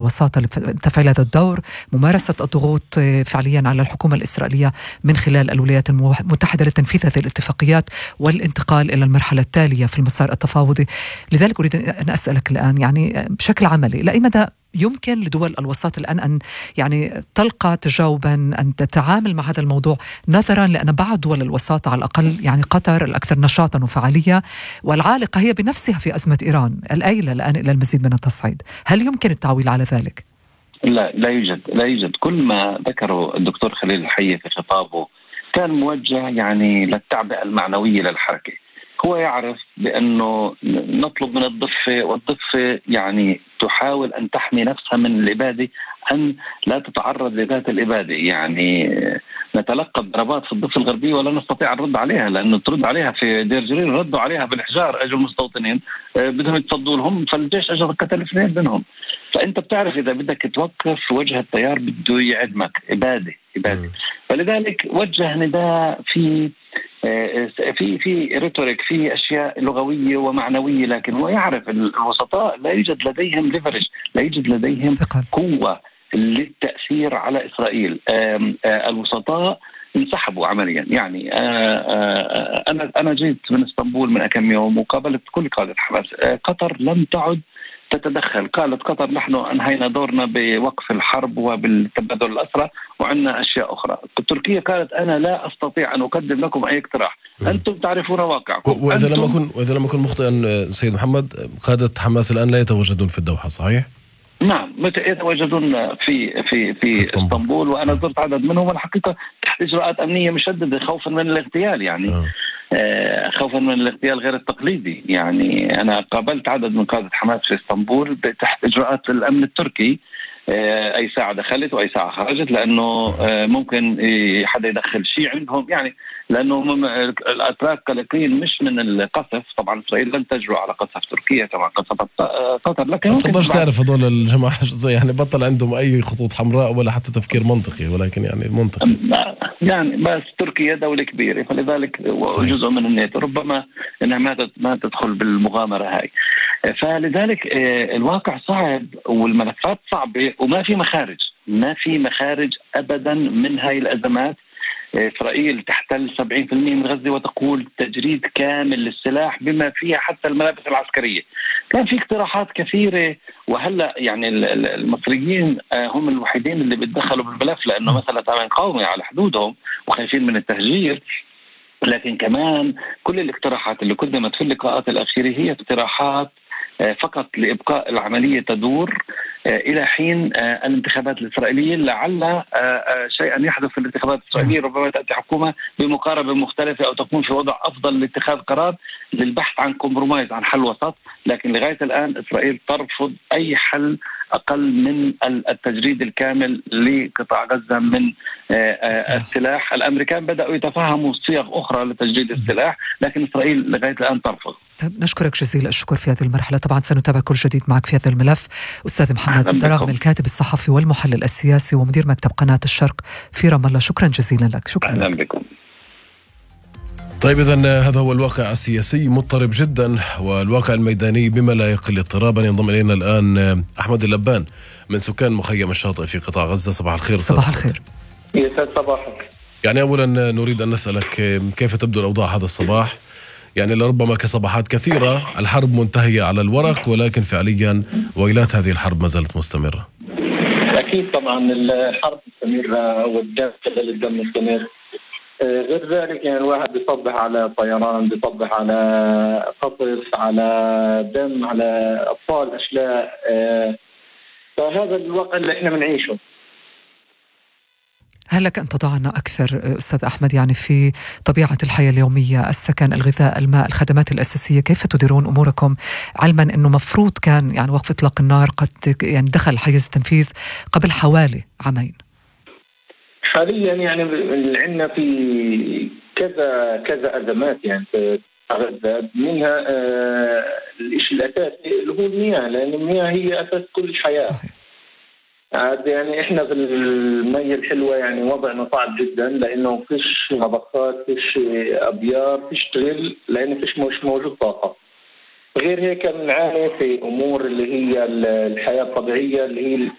الوساطة لتفعيل هذا الدور، ممارسة الضغوط فعليا على الحكومة الإسرائيلية من خلال الولايات المتحدة لتنفيذ هذه الاتفاقيات والانتقال إلى المرحلة التالية في المسار التفاوضي. لذلك أريد أن أسألك الآن يعني بشكل عملي، إلى أي مدى يمكن لدول الوساط الآن أن يعني تلقى تجاوبا، أن تتعامل مع هذا الموضوع، نظرا لأن بعض دول الوساط على الأقل يعني قطر الأكثر نشاطا وفعالية والعالقة هي بنفسها في أزمة إيران الآيلة الآن إلى المزيد من التصعيد، هل يمكن التعويل على ذلك؟ لا يوجد. كل ما ذكره الدكتور خليل الحية في خطابه كان موجه يعني للتعبئة المعنوية للحركة. هو يعرف بأنه نطلب من الضفة، والضفة يعني تحاول أن تحمي نفسها من الإبادة، أن لا تتعرض لذات الإبادة. يعني نتلقى ضربات في الضفة الغربية ولا نستطيع الرد عليها، لأنه ترد عليها في دير جليل ردوا عليها بالإحجار، أجوا المستوطنين بدهم يتصدوا لهم، فالجيش أجل قتل 2 منهم. فأنت بتعرف إذا بدك توقف وجه التيار بده يعدمك إبادة. فلذلك وجه نداء في ريتوريك، في أشياء لغوية ومعنوية، لكن هو يعرف الوسطاء لا يوجد لديهم ليفرج، لا يوجد لديهم قوة للتأثير على إسرائيل. الوسطاء انسحبوا عمليا. يعني أنا جيت من اسطنبول من كم يوم وقابلت كل قادة حماس. قطر لم تعد تتدخل. قالت قطر نحن أنهينا دورنا بوقف الحرب وبالتبادل الأسرى وعندنا أشياء أخرى. تركيا قالت أنا لا أستطيع أن أقدم لكم أي اقتراح، أنتم تعرفون واقعكم. وإذا لم أكن مخطئا سيد محمد، قادة حماس الآن لا يتواجدون في الدوحة، صحيح؟ نعم، يتواجدون في اسطنبول، وأنا زرت عدد منهم، والحقيقة تحت إجراءات أمنية مشددة خوفا من الاغتيال. يعني خوفا من الاغتيال غير التقليدي. يعني أنا قابلت عدد من قادة حماس في اسطنبول تحت إجراءات الأمن التركي. أي ساعة دخلت وأي ساعة خرجت، لأنه ممكن حدا يدخل شيء عندهم. يعني لأنه الأتراك قلقين مش من القصف. طبعا إسرائيل لن تجرؤ على قصف تركيا كما قصفت قطر، لكن ممكن تعرف هذول الجماعة يعني بطل عندهم أي خطوط حمراء ولا حتى تفكير منطقي، ولكن يعني المنطقي يعني بس تركيا دولة كبيرة، فلذلك جزء من الناتو ربما إنها ما تدخل بالمغامرة هاي. فلذلك الواقع صعب والملفات صعبة وما في مخارج أبدا من هاي الأزمات. إسرائيل تحتل 70% من غزة وتقول تجريد كامل للسلاح بما فيها حتى الملابس العسكرية. كان في اقتراحات كثيرة، وهلأ يعني المصريين هم الوحيدين اللي بيتدخلوا بالملف، لأنه مثلا تامين قومي على حدودهم وخايفين من التهجير. لكن كمان كل الاقتراحات اللي قدمت في اللقاءات الأخيرة هي اقتراحات فقط لإبقاء العملية تدور إلى حين الانتخابات الإسرائيلية. لعل شيئا يحدث في الانتخابات الإسرائيلية، ربما تأتي حكومة بمقاربة مختلفة أو تكون في وضع أفضل لاتخاذ قرار للبحث عن كومبرومايز، عن حل وسط. لكن لغاية الآن إسرائيل ترفض أي حل أقل من التجريد الكامل لقطاع غزة من السلاح. الأمريكان بدأوا يتفهموا صيغ أخرى لتجريد السلاح، لكن إسرائيل لغاية الآن ترفض. نشكرك جزيل الشكر في هذه المرحلة. طبعا سنتابع كل جديد معك في هذا الملف. أستاذ محمد دراغمي، الكاتب الصحفي والمحلل السياسي ومدير مكتب قناة الشرق في رام الله، شكرا جزيلا لك. شكرا أهلا لك. بكم. طيب إذن هذا هو الواقع السياسي مضطرب جدا، والواقع الميداني بما لا يقل اضطرابا. ينضم إلينا الآن أحمد اللبان من سكان مخيم الشاطئ في قطاع غزة. صباح الخير. صباح الخير. يسعد صباحك. يعني أولا نريد أن نسألك كيف تبدو الأوضاع هذا الصباح؟ يعني لربما كصباحات كثيرة الحرب منتهية على الورق، ولكن فعليا ويلات هذه الحرب ما زالت مستمرة. أكيد طبعا الحرب مستمرة والدم خلال الدم مستمر. غير ذلك يعني الواحد بيصبح على طيران، بيصبح على قصف، على دم، على أطفال أشلاء. فهذا الواقع اللي احنا بنعيشه. هل لك أن تضعنا أكثر أستاذ أحمد يعني في طبيعة الحياة اليومية، السكن، الغذاء، الماء، الخدمات الأساسية، كيف تديرون أموركم، علما أنه مفروض كان يعني وقف إطلاق النار قد يعني دخل حيز التنفيذ قبل حوالي عامين؟ حاليا يعني عندنا في كذا أزمات يعني منها الشيء الأساسي اللي هو المياه، لأن المياه هي أساس كل حياة. صحيح. يعني احنا في المية الحلوة يعني وضعنا صعب جدا، لانه فيش مضخات، فيش ابيار، فيش تغل، لانه فيش مش موجود طاقة. غير هيك بنعاني في امور اللي هي الحياة الطبيعية اللي هي